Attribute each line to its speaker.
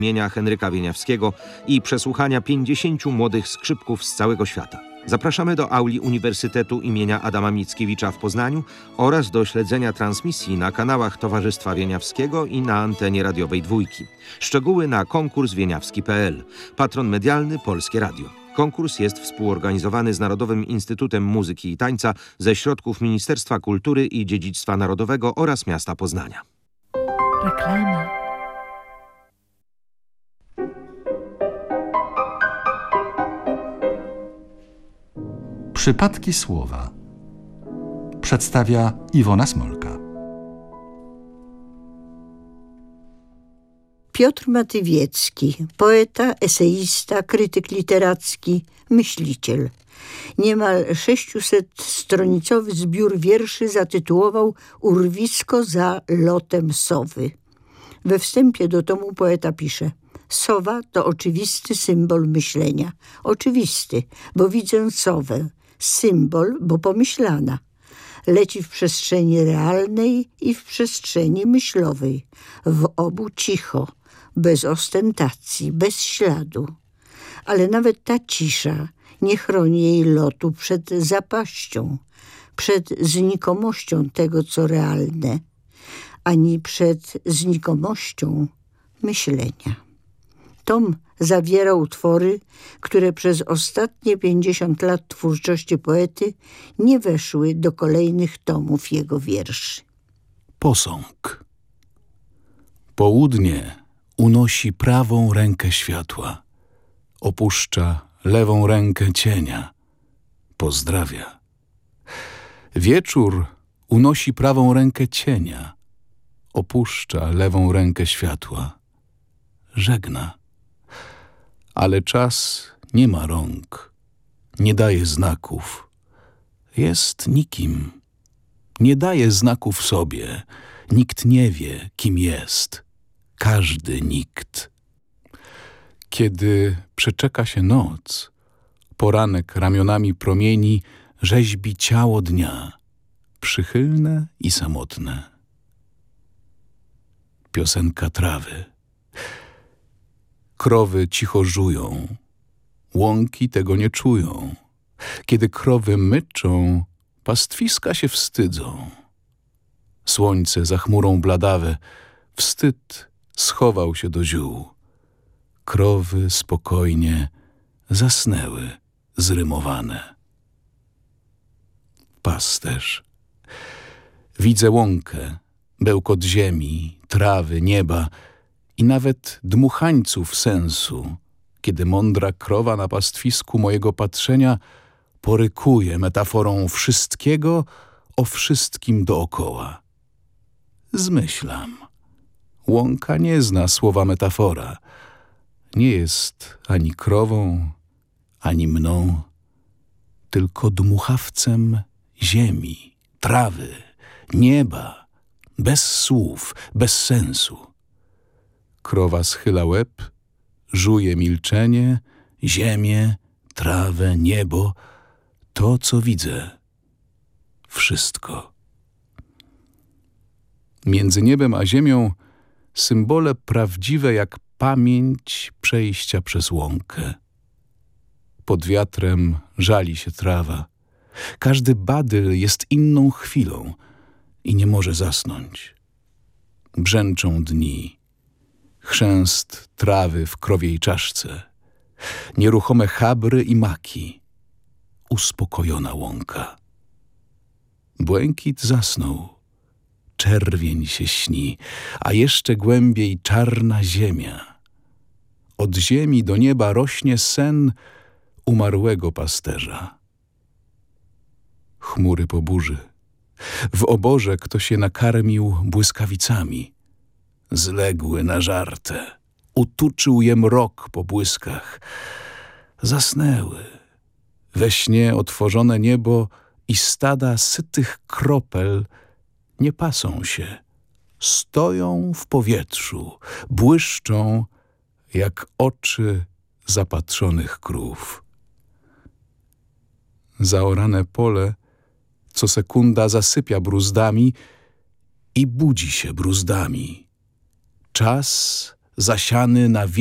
Speaker 1: imienia Henryka Wieniawskiego i przesłuchania 50 młodych skrzypków z całego świata. Zapraszamy do auli Uniwersytetu imienia Adama Mickiewicza w Poznaniu oraz do śledzenia transmisji na kanałach Towarzystwa Wieniawskiego i na antenie radiowej Dwójki. Szczegóły na konkurswieniawski.pl. Patron medialny Polskie Radio. Konkurs jest współorganizowany z Narodowym Instytutem Muzyki i Tańca ze środków Ministerstwa Kultury i Dziedzictwa Narodowego oraz miasta Poznania.
Speaker 2: Reklama.
Speaker 3: Przypadki słowa przedstawia Iwona Smolka.
Speaker 4: Piotr Matywiecki, poeta, eseista, krytyk literacki, myśliciel. Niemal 600-stronicowy zbiór wierszy zatytułował Urwisko za lotem sowy. We wstępie do tomu poeta pisze: sowa to oczywisty symbol myślenia. Oczywisty, bo widzę sowę. Symbol, bo pomyślana. Leci w przestrzeni realnej i w przestrzeni myślowej. W obu cicho, bez ostentacji, bez śladu. Ale nawet ta cisza nie chroni jej lotu przed zapaścią, przed znikomością tego, co realne, ani przed znikomością myślenia. Tom zawierał utwory, które przez ostatnie 50 lat twórczości poety nie weszły do kolejnych tomów jego wierszy.
Speaker 5: Posąg. Południe unosi prawą rękę światła, opuszcza lewą rękę cienia, pozdrawia. Wieczór unosi prawą rękę cienia, opuszcza lewą rękę światła, żegna. Ale czas nie ma rąk, nie daje znaków. Jest nikim. Nie daje znaków sobie. Nikt nie wie, kim jest. Każdy nikt. Kiedy przeczeka się noc, poranek ramionami promieni rzeźbi ciało dnia, przychylne i samotne. Piosenka trawy. Krowy cicho żują, łąki tego nie czują. Kiedy krowy myczą, pastwiska się wstydzą. Słońce za chmurą bladawe, wstyd schował się do ziół. Krowy spokojnie zasnęły, zrymowane. Pasterz. Widzę łąkę, bełkot ziemi, trawy, nieba i nawet dmuchańców sensu, kiedy mądra krowa na pastwisku mojego patrzenia porykuje metaforą wszystkiego o wszystkim dookoła. Zmyślam. Łąka nie zna słowa metafora. Nie jest ani krową, ani mną, tylko dmuchawcem ziemi, trawy, nieba, bez słów, bez sensu. Krowa schyla łeb, żuje milczenie, ziemię, trawę, niebo, to, co widzę. Wszystko. Między niebem a ziemią symbole prawdziwe jak pamięć przejścia przez łąkę. Pod wiatrem żali się trawa. Każdy badyl jest inną chwilą i nie może zasnąć. Brzęczą dni. Chrzęst trawy w krowiej czaszce. Nieruchome chabry i maki. Uspokojona łąka. Błękit zasnął. Czerwień się śni, a jeszcze głębiej czarna ziemia. Od ziemi do nieba rośnie sen umarłego pasterza. Chmury po burzy. W oborze ktoś je nakarmił błyskawicami. Zległy na żartę. Utuczył je mrok po błyskach. Zasnęły. We śnie otworzone niebo i stada sytych kropel nie pasą się. Stoją w powietrzu, błyszczą jak oczy zapatrzonych krów. Zaorane pole co sekunda zasypia bruzdami i budzi się bruzdami. Czas zasiany na